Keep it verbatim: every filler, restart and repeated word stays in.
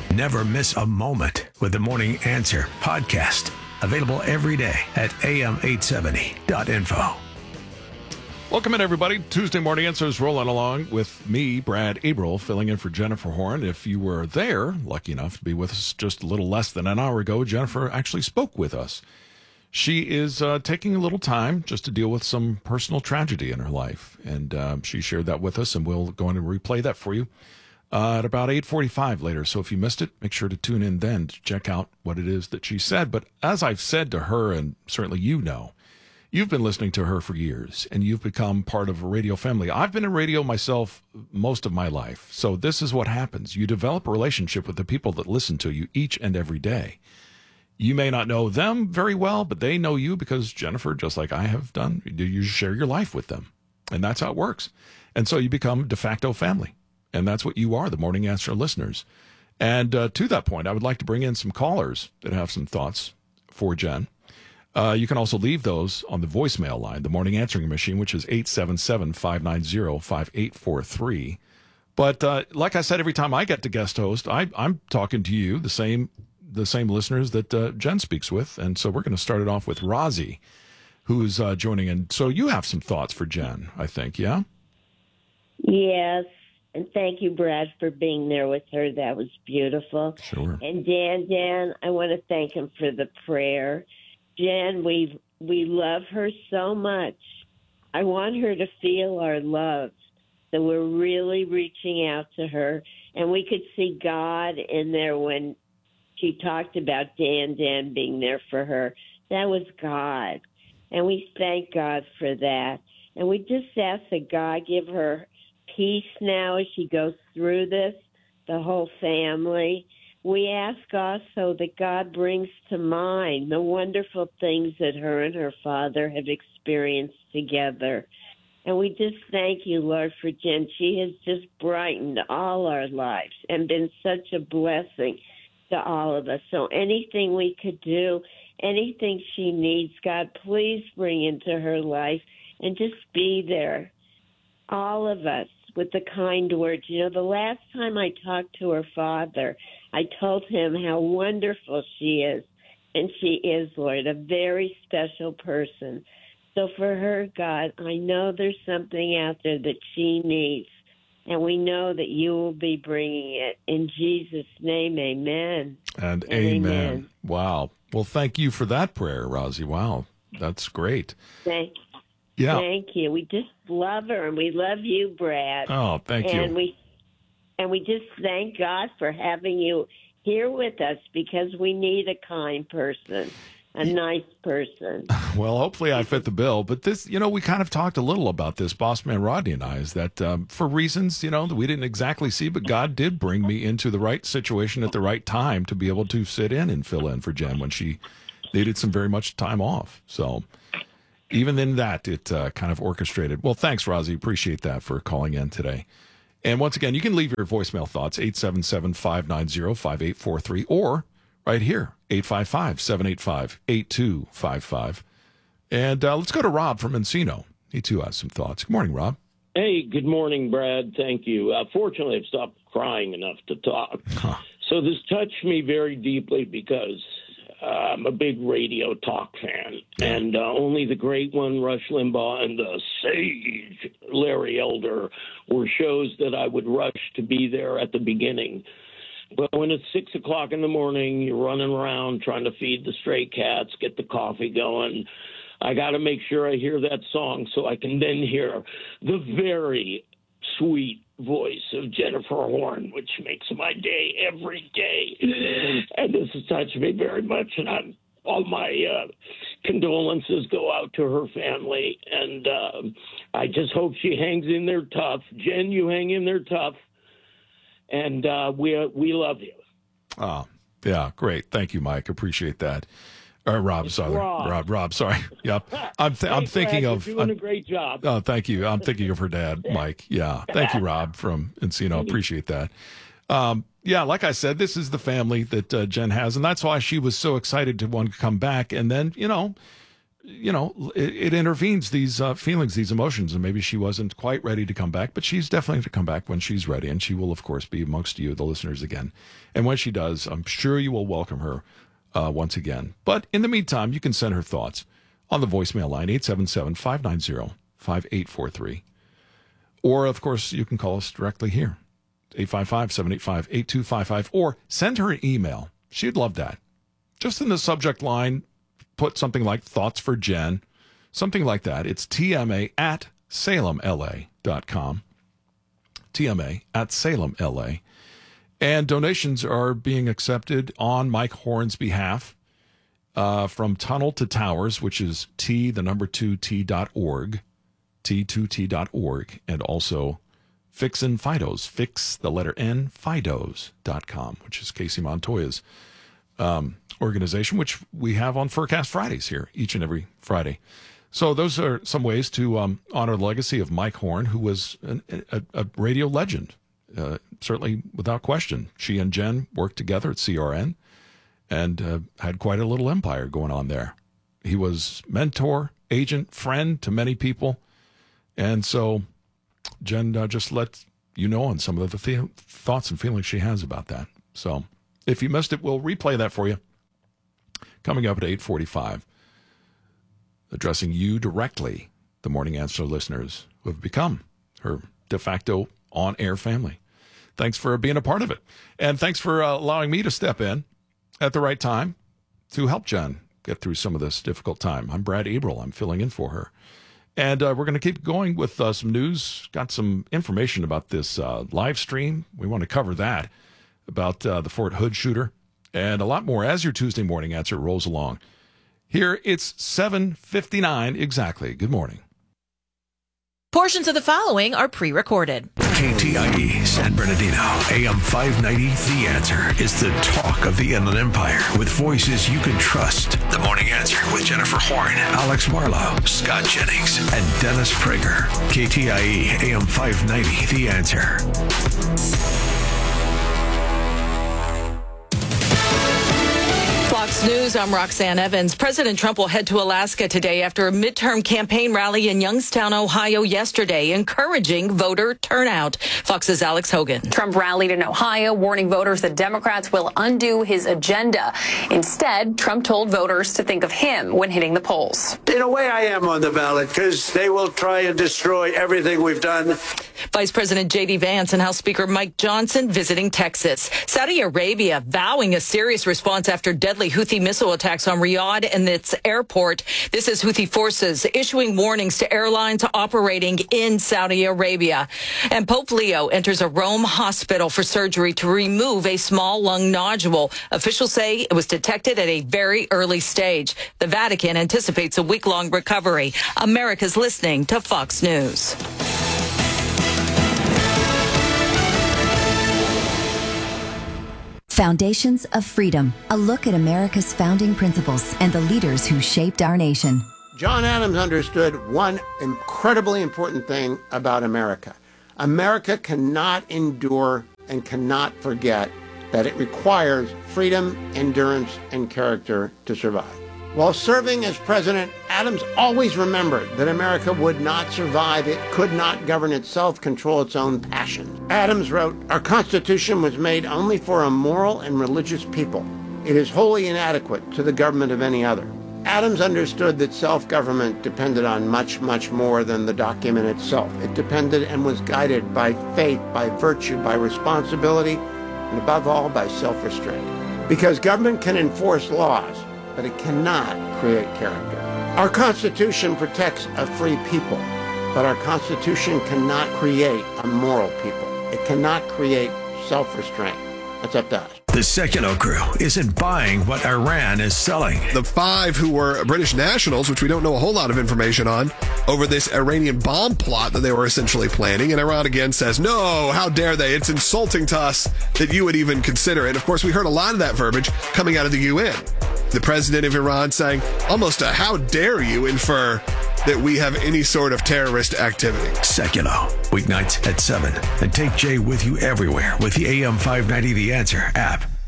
Never miss a moment with the Morning Answer podcast. Available every day at a m eight seventy dot info. Welcome in, everybody. Tuesday Morning Answers rolling along with me, Brad Averill, filling in for Jennifer Horn. If you were there, lucky enough to be with us just a little less than an hour ago, Jennifer actually spoke with us. She is uh, taking a little time just to deal with some personal tragedy in her life, and uh, she shared that with us, and we'll go in and replay that for you uh, at about eight forty-five later. So if you missed it, make sure to tune in then to check out what it is that she said. But as I've said to her, and certainly you know, you've been listening to her for years, and you've become part of a radio family. I've been in radio myself most of my life, so this is what happens. You develop a relationship with the people that listen to you each and every day. You may not know them very well, but they know you because, Jennifer, just like I have done, you share your life with them, and that's how it works. And so you become de facto family, and that's what you are, the Morning Answer listeners. And uh, to that point, I would like to bring in some callers that have some thoughts for Jen. Uh, you can also leave those on the voicemail line, the morning answering machine, which is eight seven seven, five nine zero, five eight four three. But uh, like I said, every time I get to guest host, I, I'm talking to you, the same the same listeners that uh, Jen speaks with. And so we're going to start it off with Rozzy, who's uh, joining in. So you have some thoughts for Jen, I think, yeah? Yes. And thank you, Brad, for being there with her. That was beautiful. Sure. And Dan, Dan, I want to thank him for the prayer. Jen, we we love her so much. I want her to feel our love, that we're really reaching out to her. And we could see God in there when she talked about Dan, Dan being there for her. That was God. And we thank God for that. And we just ask that God give her peace now as she goes through this, the whole family. We ask also that God brings to mind the wonderful things that her and her father have experienced together. And we just thank you, Lord, for Jen. She has just brightened all our lives and been such a blessing to all of us. So anything we could do, anything she needs, God, please bring into her life and just be there. All of us with the kind words. You know, the last time I talked to her father, I told him how wonderful she is. And she is, Lord, a very special person. So for her, God, I know there's something out there that she needs. And we know that you will be bringing it. In Jesus' name, amen. And, and amen. amen. Wow. Well, thank you for that prayer, Rozzy. Wow. That's great. Thank you. Yeah. Thank you. We just love her, and we love you, Brad. Oh, thank and you. And we and we just thank God for having you here with us, because we need a kind person, a nice person. Well, hopefully I fit the bill. But this, you know, we kind of talked a little about this, Bossman Rodney and I, is that um, for reasons, you know, that we didn't exactly see, but God did bring me into the right situation at the right time to be able to sit in and fill in for Jen when she needed some very much time off. So even in that, it uh, kind of orchestrated. Well, thanks, Rozzy. Appreciate that for calling in today. And once again, you can leave your voicemail thoughts, eight seven seven, five nine zero, five eight four three, or right here, eight five five, seven eight five, eight two five five. And uh, let's go to Rob from Encino. He, too, has some thoughts. Good morning, Rob. Hey, good morning, Brad. Thank you. Uh, fortunately, I've stopped crying enough to talk. Huh. So this touched me very deeply because uh, I'm a big radio talk fan. Yeah. And uh, only the great one, Rush Limbaugh, and the sage Larry Elder were shows that I would rush to be there at the beginning. But when it's six o'clock in the morning, you're running around trying to feed the stray cats, get the coffee going, I got to make sure I hear that song so I can then hear the very sweet voice of Jennifer Horn, which makes my day every day. And this has touched me very much, and I'm, all my uh, condolences go out to her family. And uh, I just hope she hangs in there tough. Jen, you hang in there tough. And uh, we we love you. Oh, yeah, great. Thank you, Mike. Appreciate that. Uh, Rob, it's sorry. Rob. Rob, Rob, sorry. Yep. I'm th- hey, I'm thinking Brad, of you're doing I'm, a great job. Oh, thank you. I'm thinking of her dad, Mike. Yeah. Thank you, Rob from Encino. Appreciate that. Um, yeah, like I said, this is the family that uh, Jen has, and that's why she was so excited to want to come back. And then, you know, you know, it, it intervenes these uh, feelings, these emotions, and maybe she wasn't quite ready to come back, but she's definitely to come back when she's ready, and she will, of course, be amongst you, the listeners, again. And when she does, I'm sure you will welcome her uh, once again. But in the meantime, you can send her thoughts on the voicemail line, eight seven seven, five nine zero, five eight four three. Or, of course, you can call us directly here, eight five five, seven eight five, eight two five five, or send her an email. She'd love that. Just in the subject line, put something like thoughts for Jen, something like that. It's T M A at Salem L A dot com. T M A at Salem L A. And donations are being accepted on Mike Horn's behalf uh, from Tunnel to Towers, which is T, the number two, T dot org, T two T dot org, and also Fix and Fidos, Fix the letter N, Fidos dot com, which is Casey Montoya's um, organization, which we have on Furcast Fridays here each and every Friday. So those are some ways to um, honor the legacy of Mike Horn, who was an, a, a radio legend, uh, certainly without question. She and Jen worked together at C R N and uh, had quite a little empire going on there. He was mentor, agent, friend to many people. And so Jen uh, just let you know on some of the th- thoughts and feelings she has about that. So if you missed it, we'll replay that for you. Coming up at eight forty-five, addressing you directly, the Morning Answer listeners who have become her de facto on-air family. Thanks for being a part of it. And thanks for uh, allowing me to step in at the right time to help Jen get through some of this difficult time. I'm Brad Abril. I'm filling in for her. And uh, we're going to keep going with uh, some news. Got some information about this uh, live stream. We want to cover that, about uh, the Fort Hood shooter, and a lot more as your Tuesday Morning Answer rolls along. Here, it's seven fifty-nine exactly. Good morning. Portions of the following are pre-recorded. K T I E San Bernardino, A M five ninety, The Answer is the talk of the Inland Empire with voices you can trust. The Morning Answer with Jennifer Horn, Alex Marlowe, Scott Jennings, and Dennis Prager. K T I E A M five ninety, The Answer. Fox News, I'm Roxanne Evans. President Trump will head to Alaska today after a midterm campaign rally in Youngstown, Ohio yesterday, encouraging voter turnout. Fox's Alex Hogan. Trump rallied in Ohio, warning voters that Democrats will undo his agenda. Instead, Trump told voters to think of him when hitting the polls. In a way, I am on the ballot because they will try and destroy everything we've done. Vice President J D Vance and House Speaker Mike Johnson visiting Texas. Saudi Arabia vowing a serious response after deadly Houthi missile attacks on Riyadh and its airport. This is Houthi forces issuing warnings to airlines operating in Saudi Arabia. And Pope Leo enters a Rome hospital for surgery to remove a small lung nodule. Officials say it was detected at a very early stage. The Vatican anticipates a week-long recovery. America's listening to Fox News. Foundations of Freedom, a look at America's founding principles and the leaders who shaped our nation. John Adams understood one incredibly important thing about America. America cannot endure and cannot forget that it requires freedom, endurance, and character to survive. While serving as president, Adams always remembered that America would not survive. It could not govern itself, control its own passions. Adams wrote, "Our Constitution was made only for a moral and religious people. It is wholly inadequate to the government of any other." Adams understood that self-government depended on much, much more than the document itself. It depended and was guided by faith, by virtue, by responsibility, and above all, by self-restraint. Because government can enforce laws, but it cannot create character. Our Constitution protects a free people, but our Constitution cannot create a moral people. It cannot create self-restraint. That's up to us. The Sekulow crew isn't buying what Iran is selling. The five who were British nationals, which we don't know a whole lot of information on, over this Iranian bomb plot that they were essentially planning. And Iran again says, no, how dare they? It's insulting to us that you would even consider it. Of course, we heard a lot of that verbiage coming out of the U N. The president of Iran saying almost a how dare you infer that we have any sort of terrorist activity. Sekulow, weeknights at seven. And take Jay with you everywhere with the A M five ninety The Answer app.